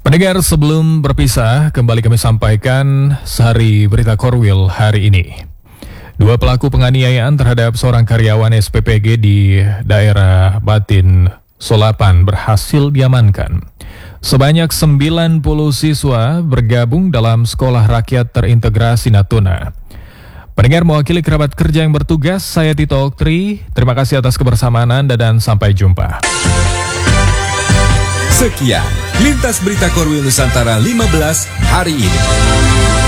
Pendengar, sebelum berpisah, kembali kami sampaikan sehari berita Korwil hari ini. Dua pelaku penganiayaan terhadap seorang karyawan SPPG di daerah Batin, Solapan berhasil diamankan. Sebanyak 90 siswa bergabung dalam Sekolah Rakyat Terintegrasi Natuna. Pendengar, mewakili kerabat kerja yang bertugas, saya Tito Oktri. Terima kasih atas kebersamaan Anda dan sampai jumpa. Sekian Lintas Berita Korwil Nusantara 15 hari ini.